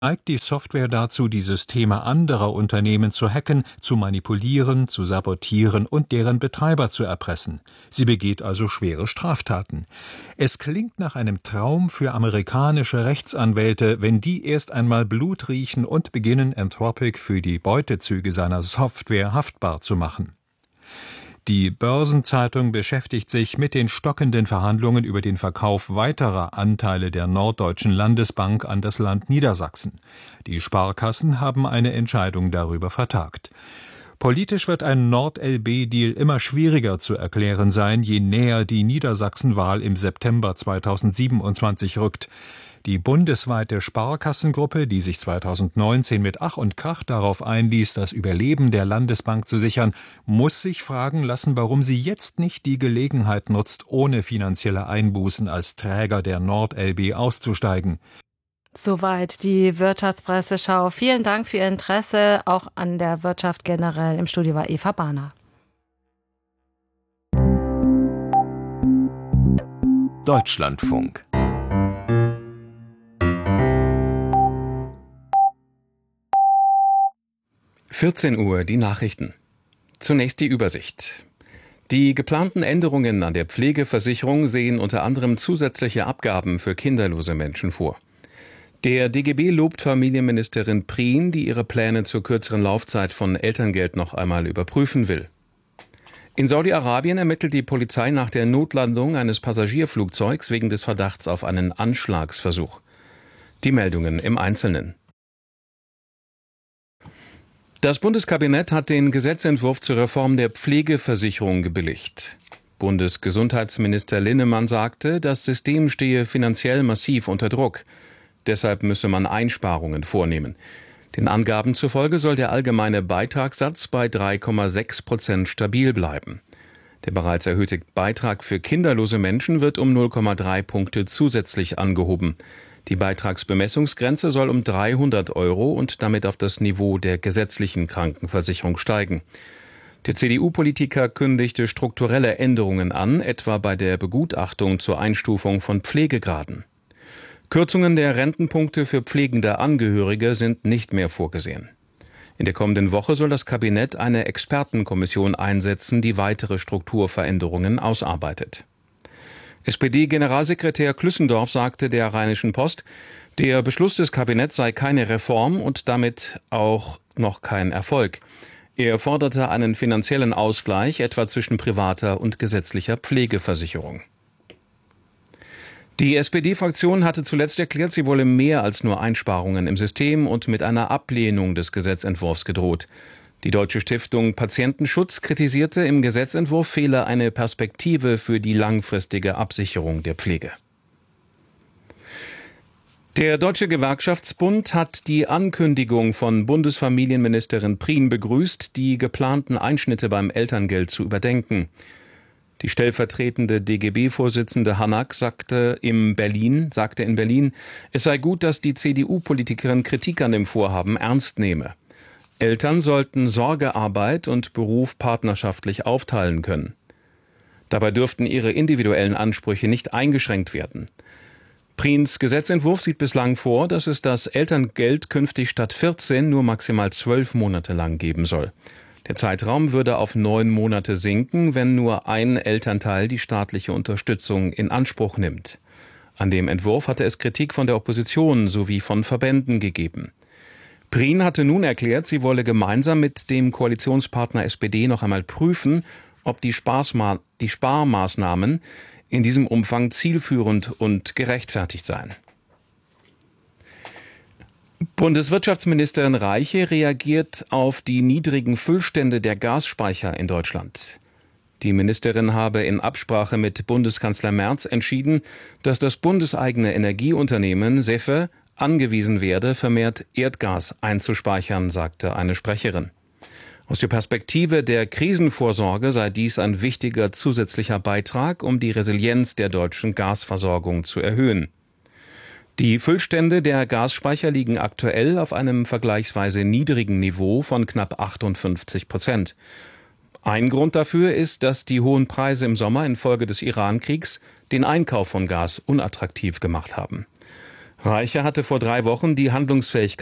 neigt die Software dazu, die Systeme anderer Unternehmen zu hacken, zu manipulieren, zu sabotieren und deren Betreiber zu erpressen. Sie begeht also schwere Straftaten. Es klingt nach einem Traum für amerikanische Rechtsanwälte, wenn die erst einmal Blut riechen und beginnen, Anthropic für die Beutezüge seiner Software haftbar zu machen. Die Börsenzeitung beschäftigt sich mit den stockenden Verhandlungen über den Verkauf weiterer Anteile der Norddeutschen Landesbank an das Land Niedersachsen. Die Sparkassen haben eine Entscheidung darüber vertagt. Politisch wird ein Nord-LB-Deal immer schwieriger zu erklären sein, je näher die Niedersachsenwahl im September 2027 rückt. Die bundesweite Sparkassengruppe, die sich 2019 mit Ach und Krach darauf einließ, das Überleben der Landesbank zu sichern, muss sich fragen lassen, warum sie jetzt nicht die Gelegenheit nutzt, ohne finanzielle Einbußen als Träger der Nord-LB auszusteigen. Soweit die Wirtschaftspresseschau. Vielen Dank für Ihr Interesse, auch an der Wirtschaft generell. Im Studio war Eva Bahner. Deutschlandfunk. Uhr, die Nachrichten. Zunächst die Übersicht. Die geplanten Änderungen an der Pflegeversicherung sehen unter anderem zusätzliche Abgaben für kinderlose Menschen vor. Der DGB lobt Familienministerin Prien, die ihre Pläne zur kürzeren Laufzeit von Elterngeld noch einmal überprüfen will. In Saudi-Arabien ermittelt die Polizei nach der Notlandung eines Passagierflugzeugs wegen des Verdachts auf einen Anschlagsversuch. Die Meldungen im Einzelnen. Das Bundeskabinett hat den Gesetzentwurf zur Reform der Pflegeversicherung gebilligt. Bundesgesundheitsminister Linnemann sagte, das System stehe finanziell massiv unter Druck. Deshalb müsse man Einsparungen vornehmen. Den Angaben zufolge soll der allgemeine Beitragssatz bei 3,6% stabil bleiben. Der bereits erhöhte Beitrag für kinderlose Menschen wird um 0,3 Punkte zusätzlich angehoben. Die Beitragsbemessungsgrenze soll um 300 € und damit auf das Niveau der gesetzlichen Krankenversicherung steigen. Der CDU-Politiker kündigte strukturelle Änderungen an, etwa bei der Begutachtung zur Einstufung von Pflegegraden. Kürzungen der Rentenpunkte für pflegende Angehörige sind nicht mehr vorgesehen. In der kommenden Woche soll das Kabinett eine Expertenkommission einsetzen, die weitere Strukturveränderungen ausarbeitet. SPD-Generalsekretär Klüssendorf sagte der Rheinischen Post, der Beschluss des Kabinetts sei keine Reform und damit auch noch kein Erfolg. Er forderte einen finanziellen Ausgleich, etwa zwischen privater und gesetzlicher Pflegeversicherung. Die SPD-Fraktion hatte zuletzt erklärt, sie wolle mehr als nur Einsparungen im System und mit einer Ablehnung des Gesetzentwurfs gedroht. Die Deutsche Stiftung Patientenschutz kritisierte, im Gesetzentwurf fehle eine Perspektive für die langfristige Absicherung der Pflege. Der Deutsche Gewerkschaftsbund hat die Ankündigung von Bundesfamilienministerin Prien begrüßt, die geplanten Einschnitte beim Elterngeld zu überdenken. Die stellvertretende DGB-Vorsitzende Hanak sagte in Berlin, es sei gut, dass die CDU-Politikerin Kritik an dem Vorhaben ernst nehme. Eltern sollten Sorgearbeit und Beruf partnerschaftlich aufteilen können. Dabei dürften ihre individuellen Ansprüche nicht eingeschränkt werden. Priens Gesetzentwurf sieht bislang vor, dass es das Elterngeld künftig statt 14 nur maximal 12 Monate lang geben soll. Der Zeitraum würde auf 9 Monate sinken, wenn nur ein Elternteil die staatliche Unterstützung in Anspruch nimmt. An dem Entwurf hatte es Kritik von der Opposition sowie von Verbänden gegeben. Prien hatte nun erklärt, sie wolle gemeinsam mit dem Koalitionspartner SPD noch einmal prüfen, ob die Sparmaßnahmen in diesem Umfang zielführend und gerechtfertigt seien. Bundeswirtschaftsministerin Reiche reagiert auf die niedrigen Füllstände der Gasspeicher in Deutschland. Die Ministerin habe in Absprache mit Bundeskanzler Merz entschieden, dass das bundeseigene Energieunternehmen SEFE angewiesen werde, vermehrt Erdgas einzuspeichern, sagte eine Sprecherin. Aus der Perspektive der Krisenvorsorge sei dies ein wichtiger zusätzlicher Beitrag, um die Resilienz der deutschen Gasversorgung zu erhöhen. Die Füllstände der Gasspeicher liegen aktuell auf einem vergleichsweise niedrigen Niveau von knapp 58%. Ein Grund dafür ist, dass die hohen Preise im Sommer infolge des Iran-Kriegs den Einkauf von Gas unattraktiv gemacht haben. Reiche hatte vor 3 Wochen die Handlungsfähigkeit